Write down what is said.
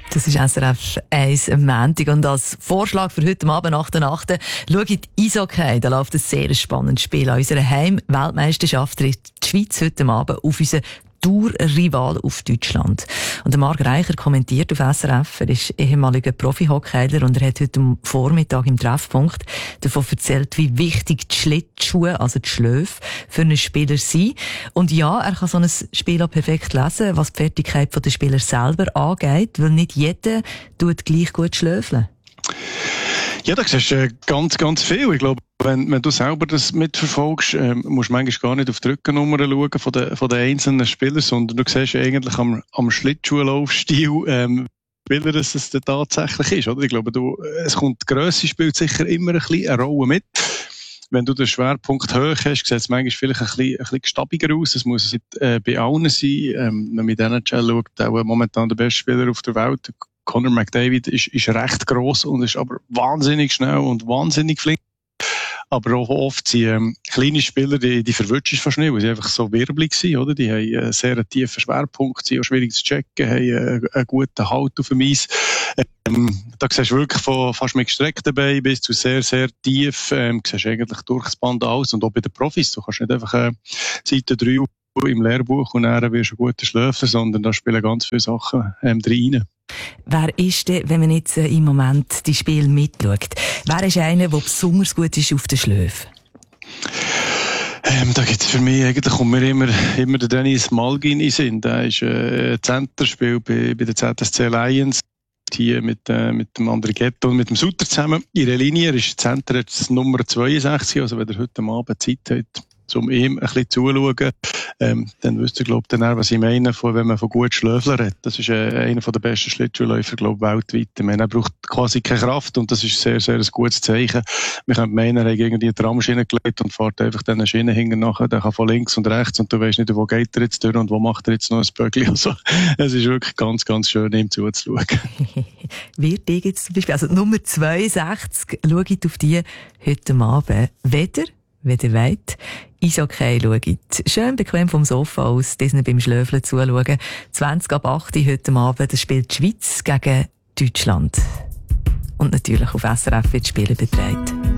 Das ist SRF 1 am Montag. Und als Vorschlag für heute Abend nach der Nacht schaut Eishockey. Da läuft ein sehr spannendes Spiel. An unserer Heim-Weltmeisterschaft tritt die Schweiz heute Abend auf unseren Tour-Rival auf Deutschland. Und der Marc Reicher kommentiert auf SRF. Er ist ehemaliger Profi-Hockeyler und er hat heute am Vormittag im Treffpunkt davon erzählt, wie wichtig die Schlittschuhe, also die Schläfe, für einen Spieler sind. Und ja, er kann so ein Spiel auch perfekt lesen, was die Fertigkeit der Spieler selber angeht, weil nicht jeder tut gleich gut schläfeln. Ja, da siehst du ganz viel. Ich glaube, wenn du selber das mitverfolgst, musst du manchmal gar nicht auf die Rückennummer schauen von den einzelnen Spielern, sondern du siehst eigentlich am Schlittschuhlaufstil, wie Spieler es denn tatsächlich ist. Oder? Ich glaube, die Grösse spielt sicher immer ein bisschen eine Rolle mit. Wenn du den Schwerpunkt hoch hast, sieht es manchmal vielleicht ein bisschen stabiger aus. Das muss es bei allen sein. Wenn man mit NHL schaut, auch momentan der beste Spieler auf der Welt, Connor McDavid, ist recht gross und ist aber wahnsinnig schnell und wahnsinnig flink. Aber auch oft sind kleine Spieler, die verwirrt ist fast nicht, weil sie einfach so wirbelig sind, oder? Die haben einen sehr tiefen Schwerpunkt, sind auch schwierig zu checken, haben einen guten Halt auf dem Eis. Da siehst du wirklich von fast mit gestreckten Beinen bis zu sehr, sehr tief, siehst du eigentlich durch das Band aus. Und auch bei den Profis, du kannst nicht einfach Seite 3 im Lehrbuch und dann wirst du ein guter Schläfer, sondern da spielen ganz viele Sachen rein. Wer ist denn, wenn man jetzt im Moment die Spiele mitschaut, wer ist einer, der besonders gut ist auf den Schläfen? Da gibt's für mich, eigentlich kommt mir immer der Dennis Malgin in den Sinn. Der ist Centerspiel bei der ZSC Lions. Hier mit dem Andrighetto und mit dem Sutter zusammen. Ihre Linie ist Center jetzt Nummer 62, also wenn ihr heute Abend Zeit habt, um ihm ein bisschen zuzuschauen, dann wisst ihr, glaube ich, was ich meine, wenn man von gut Schläfler redet. Das ist einer der besten Schlittschuhläufer, glaube ich, weltweit. Ich meine, er braucht quasi keine Kraft und das ist sehr, sehr ein gutes Zeichen. Wir können meinen, er hat gegen die Tramschiene gelegt und fährt einfach diesen Schienen hinten nachher. Der kann von links und rechts und du weißt nicht, wo geht er jetzt durch und wo macht er jetzt noch ein Böckchen. Also, es ist wirklich ganz, ganz schön, ihm zuzuschauen. Wird ich jetzt zum Beispiel, also Nummer 62, schaut auf die heute Abend wenn ihr wollt, Eishockey schaut. Schön bequem vom Sofa aus, diesen beim Schlöfeln zuschauen. 20 ab 8 heute Abend, das spielt die Schweiz gegen Deutschland. Und natürlich auf SRF wird Spiele betreut.